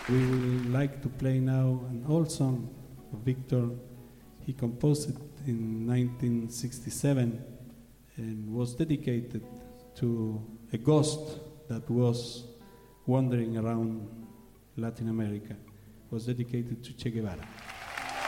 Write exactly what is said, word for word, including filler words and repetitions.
We would like to play now an old song of Victor. He composed it in nineteen sixty-seven and was dedicated to a ghost that was wandering around Latin America. It was dedicated to Che Guevara.